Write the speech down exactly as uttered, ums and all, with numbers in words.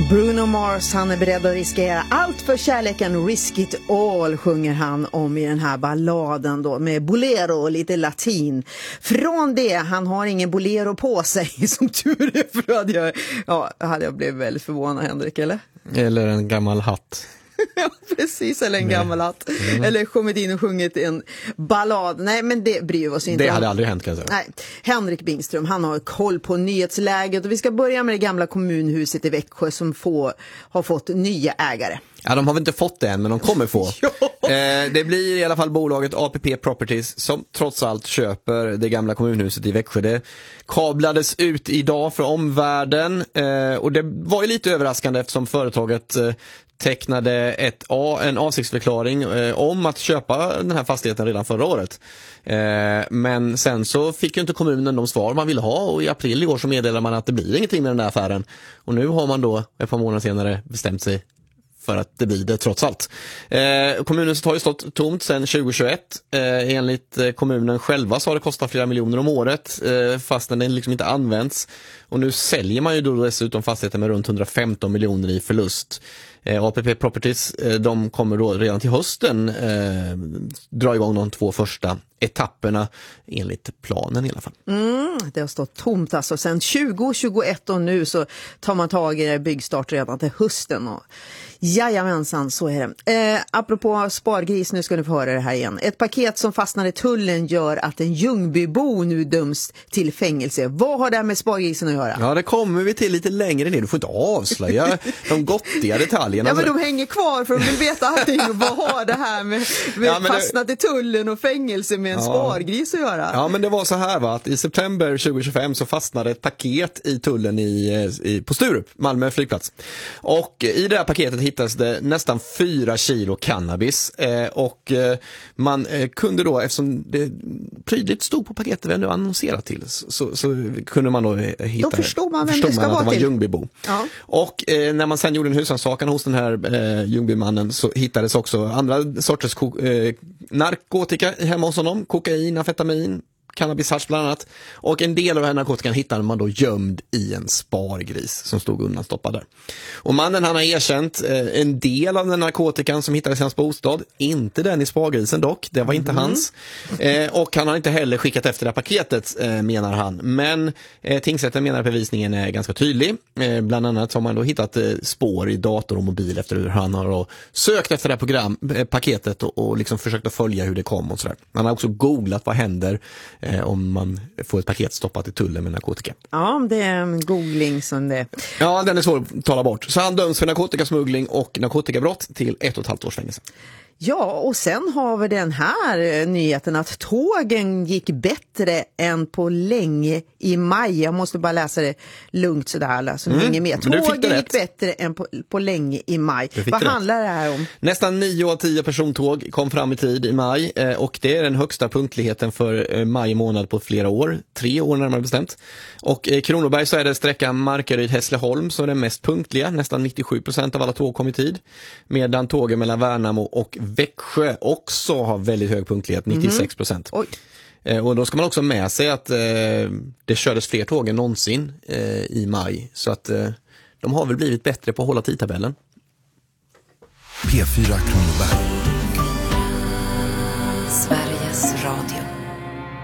Bruno Mars, han är beredd att riskera allt för kärleken. Risk it all sjunger han om i den här balladen då, med bolero och lite latin. Från det, han har ingen bolero på sig som tur är, för då hade jag, ja, hade jag blivit väldigt förvånad, Henrik, eller? Eller en gammal hatt. Ja, precis, eller en gammal hatt. Mm. Eller kommit in och sjungit en ballad. Nej, men det bryr vi oss inte Det om. hade aldrig hänt, kan jag säga. Nej. Henrik Bingström, han har koll på nyhetsläget. Och vi ska börja med det gamla kommunhuset i Växjö som får, har fått nya ägare. Ja, de har väl inte fått det än, men de kommer få. eh, det blir i alla fall bolaget A P P Properties som trots allt köper det gamla kommunhuset i Växjö. Det kablades ut idag för omvärlden eh, och det var ju lite överraskande eftersom företaget eh, tecknade ett, en avsiktsförklaring eh, om att köpa den här fastigheten redan förra året. Eh, men sen så fick ju inte kommunen de svar man ville ha, och i april i år så meddelade man att det blir ingenting med den här affären. Och nu har man då ett par månader senare bestämt sig för att det blir det trots allt. Eh, kommunen har ju stått tomt sedan tjugohundratjugoett. Eh, enligt kommunen själva så har det kostat flera miljoner om året eh, fast den liksom inte används. Och nu säljer man ju då dessutom fastigheten med runt hundrafemton miljoner i förlust. Eh, A P P Properties, eh, de kommer då redan till hösten eh, dra igång de två första etapperna enligt planen i alla fall. Mm, det har stått tomt alltså sedan tjugo tjugoett och nu så tar man tag i det, byggstart redan till hösten. Och jajamensan, så är det. Eh, apropå spargris, nu ska ni få höra det här igen. Ett paket som fastnar i tullen gör att en Ljungbybo nu döms till fängelse. Vad har det här med spargrisen att göra? Ja, det kommer vi till lite längre ner. Du får inte avslöja de gottiga detaljerna. Ja, men de hänger kvar för de vill veta allting. Vad har det här med, med ja, fastnat det... i tullen och fängelse med en ja. spargris att göra? Ja, men det var så här, va, att i september tjugohundratjugofem så fastnade ett paket i tullen i, i, på Sturup, Malmö flygplats. Och i det här paketet hittades det nästan fyra kilo cannabis. Eh, och eh, man eh, kunde då, eftersom det prydligt stod på paketet vi nu annonserat till, så, så, så kunde man då eh, hitta då förstod man vem förstod det ska man att vara det var till. Ljungbybo. Ja. Och eh, när man sen gjorde en husrannsakan hos den här eh, Ljungbymannen så hittades också andra sorters ko- eh, narkotika hemma hos honom. Kokain, amfetamin, cannabishasch bland annat. Och en del av den här narkotikan hittade man då gömd i en spargris som stod undanstoppad där. Och mannen, han har erkänt eh, en del av den narkotikan som hittades i hans bostad. Inte den i spargrisen dock, det var inte mm. hans. Eh, och han har inte heller skickat efter det här paketet, eh, menar han. Men eh, tingsrätten menar att bevisningen är ganska tydlig. Eh, bland annat har man då hittat eh, spår i dator och mobil efter hur han har då sökt efter det här program, eh, paketet och, och liksom försökt att följa hur det kom och sådär. Han har också googlat vad händer Eh, om man får ett paket stoppat i tullen med narkotika. Ja, det är en googling som det. Ja, den är svår att tala bort. Så han döms för narkotikasmuggling och narkotikabrott till ett och ett halvt års fängelse. Ja, och sen har vi den här nyheten att tågen gick bättre än på länge i maj. Jag måste bara läsa det lugnt sådär, så mm, hänger med. Tågen gick bättre än på, på länge i maj. Vad handlar det här om? Nästan nio av tio persontåg kom fram i tid i maj och det är den högsta punktligheten för maj månad på flera år. Tre år närmare bestämt. Och i Kronoberg så är det sträckan Markaryd-Hässleholm som är den mest punktliga. Nästan nittiosju procent av alla tåg kom i tid. Medan tågen mellan Värnamo och Växjö också har väldigt hög punktlighet, nittiosex procent. Mm. Eh, och då ska man också med sig att eh, det kördes fler tåg än någonsin eh, i maj. Så att eh, de har väl blivit bättre på att hålla tidtabellen. P fyra Kronoberg.